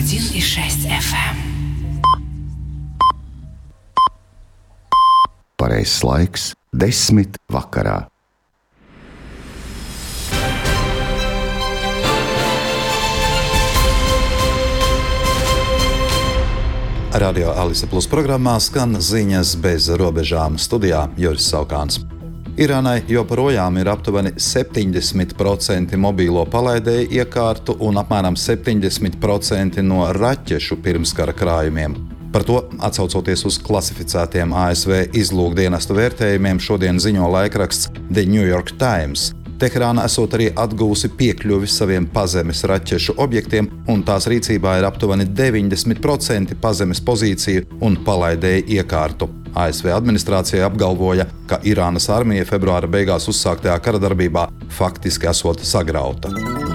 101,6 FM. Pareizs laiks 10 vakarā. Radio Alise Plus programmā skan ziņas bez robežām. Studijā Juris Saukāns. Irānai joprojām ir aptuveni 70% mobīlo palaidēju iekārtu un apmēram 70% no raķešu pirmskara krājumiem. Par to, atsaucoties uz klasificētiem ASV izlūkdienestu vērtējumiem, šodien ziņo laikraksts The New York Times. Teherāna esot arī atgūsi piekļuvi saviem pazemes raķešu objektiem, un tās rīcībā ir aptuveni 90% pazemes pozīciju un palaidēju iekārtu. ASV administrācija apgalvoja, ka Irānas armija februāra beigās uzsāktajā karadarbībā faktiski esot sagrauta.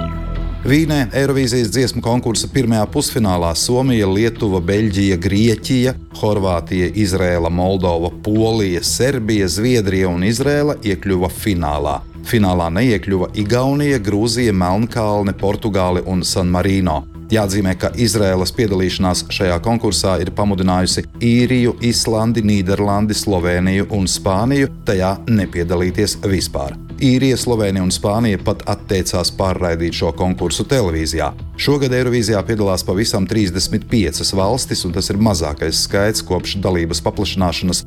Vīnē Eirovīzijas dziesmu konkursa pirmajā pusfinālā Somija, Lietuva, Beļģija, Grieķija, Horvātija, Izrēla, Moldova, Polija, Serbija, Zviedrija un Izrēla iekļuva finālā. Finālā neiekļuva Igaunija, Grūzija, Melnkalne, Portugāle un San Marino. Jāatzīmē, ka Izrēlas piedalīšanās šajā konkursā ir pamudinājusi Īriju, Islandi, Nīderlandi, Slovēniju un Spāniju tajā nepiedalīties vispār. Īrija, Slovēnija un Spānija pat atteicās pārraidīt šo konkursu televīzijā. Šogad Eirovīzijā piedalās pavisam 35 valstis, un tas ir mazākais skaits kopš dalības paplašināšanas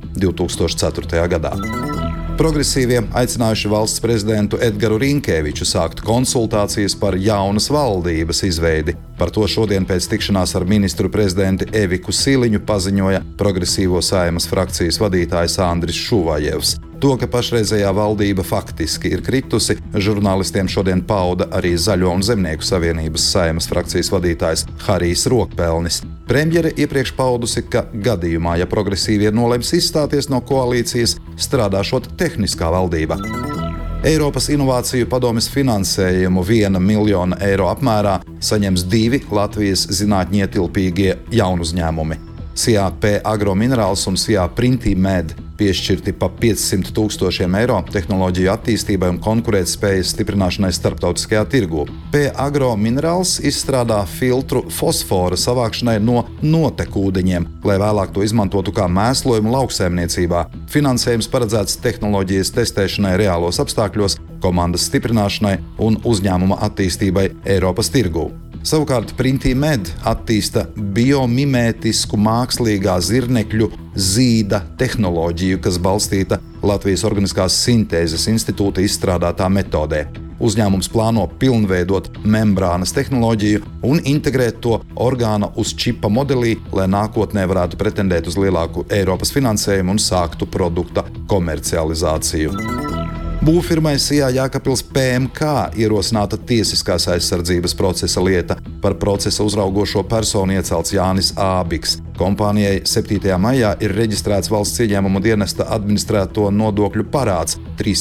2004. gadā. Progresīvie aicinājuši valsts prezidentu Edgaru Rinkēviču sākt konsultācijas par jaunas valdības izveidi. Par to šodien pēc tikšanās ar ministru prezidentu Eviku Siliņu paziņoja Progresīvo Saeimas frakcijas vadītājs Andris Šuvajevs. To, ka pašreizējā valdība faktiski ir kritusi, žurnālistiem šodien pauda arī Zaļo un Zemnieku savienības Saeimas frakcijas vadītājs Harijs Rokpelnis. Premjere iepriekš paudusi, ka gadījumā, ja progresīvie nolems izstāties no koalīcijas, strādāšot tehniskā valdība. Eiropas Inovāciju padomes finansējumu 1 miljona eiro apmērā saņems 2 Latvijas zinātņietilpīgie jaunuzņēmumi. SIA P-Agro Minerals un SIA Printimed piešķirti pa 500 000 eiro tehnoloģiju attīstībai un konkurētspējas stiprināšanai starptautiskajā tirgū. P-Agro Minerals izstrādā filtru fosfora savākšanai no notekūdeņiem, lai vēlāk to izmantotu kā mēslojumu lauksaimniecībā. Finansējums paredzēts tehnoloģijas testēšanai reālos apstākļos, komandas stiprināšanai un uzņēmuma attīstībai Eiropas tirgū. Savukārt Printimed attīsta biomimētisku mākslīgā zirnekļu zīda tehnoloģiju, kas balstīta Latvijas Organiskās sintēzes institūta izstrādātā metodē. Uzņēmums plāno pilnveidot membrānas tehnoloģiju un integrēt to orgāna uz čipa modelī, lai nākotnē varētu pretendēt uz lielāku Eiropas finansējumu un sāktu produkta komercializāciju. Būvfirmai SIA Jēkabpils PMK ierosināta tiesiskās aizsardzības procesa lieta. Par procesa uzraugošo personu iecelts Jānis Ābiks. Kompānijai 7. maijā ir reģistrēts valsts ieņēmumu dienesta administrēto nodokļu parāds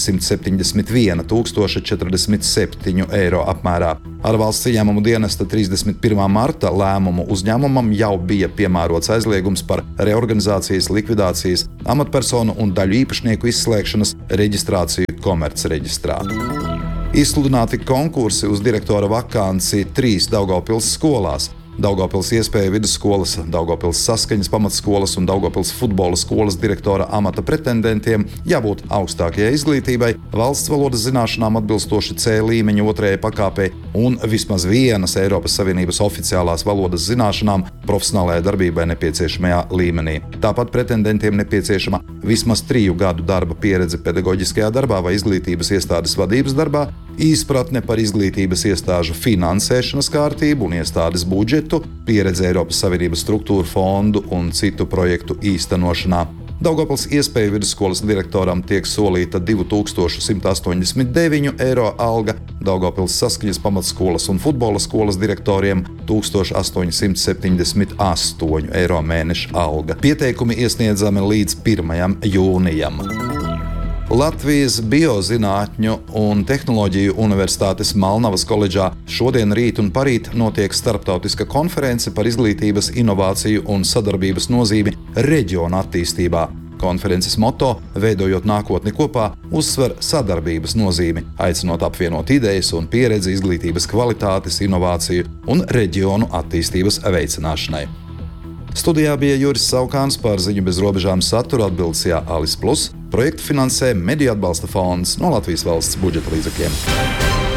371 047 eiro apmērā. Ar valsts ieņēmumu dienesta 31. marta lēmumu uzņēmumam jau bija piemērots aizliegums par reorganizācijas, likvidācijas, amatpersonu un daļu īpašnieku izslēgšanas reģistrāciju komercreģistrā. Izsludināti konkursi uz direktora vakanci 3 Daugavpils skolās. Daugavpils Iespēju vidusskolas, Daugavpils Saskaņas pamatskolas un Daugavpils futbola skolas direktora amata pretendentiem jābūt augstākajai izglītībai, valsts valodas zināšanām atbilstoši C līmeņa 2. pakāpei un vismaz vienas Eiropas Savienības oficiālās valodas zināšanām profesionālajai darbībai nepieciešamajā līmenī. Tāpat pretendentiem nepieciešama vismaz 3 gadu darba pieredze pedagoģiskajā darbā vai izglītības iestādes vadības darbā, izpratne par izglītības iestāžu finansēšanas kārtību un iestādes budžetu, pieredze Eiropas Savienības struktūru fondu un citu projektu īstenošanā. Daugavpils Iespēju vidusskolas direktoram tiek solīta 2189 eiro alga, Daugavpils Saskaņas pamatskolas un futbola skolas direktoriem 1878 eiro mēneša alga. Pieteikumi iesniedzami līdz 1. jūnijam. Latvijas Biozinātņu un tehnoloģiju universitātes Malnavas koledžā šodien, rīt un parīt notiek starptautiska konference par izglītības, inovāciju un sadarbības nozīmi reģiona attīstībā. Konferences moto "Veidojot nākotni kopā" uzsver sadarbības nozīmi, aicinot apvienot idejas un pieredzi izglītības kvalitātes, inovāciju un reģionu attīstības veicināšanai. Studijā bija Juris Saukāns, par Ziņu bez robežām saturu atbildes ALIS+. Projektu finansē Mediju atbalsta fonds no Latvijas valsts budžeta līdzekļiem.